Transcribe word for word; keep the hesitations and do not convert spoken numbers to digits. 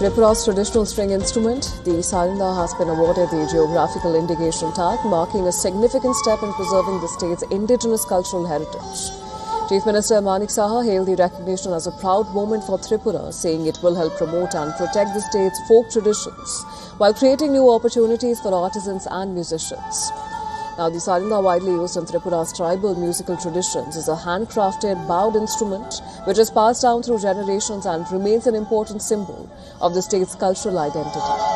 Tripura's traditional string instrument, the Sarinda, has been awarded the Geographical Indication Tag, marking a significant step in preserving the state's indigenous cultural heritage. Chief Minister Manik Saha hailed the recognition as a proud moment for Tripura, saying it will help promote and protect the state's folk traditions while creating new opportunities for artisans and musicians. Now, the Sarinda, widely used in Tripura's tribal musical traditions, is a handcrafted bowed instrument which is passed down through generations and remains an important symbol of the state's cultural identity.